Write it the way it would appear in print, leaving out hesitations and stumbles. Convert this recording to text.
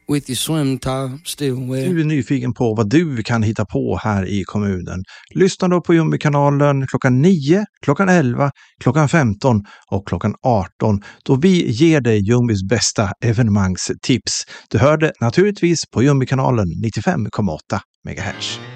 with your swim top still wet. Du är nyfiken på vad du kan hitta på här i kommunen. Lyssna då på Jumbi-kanalen klockan 9, klockan 11, klockan 15 och klockan 18 då vi ger dig Jumbis bästa evenemangstips. Du hörde naturligtvis på Jumbi-kanalen 95,8 MHz.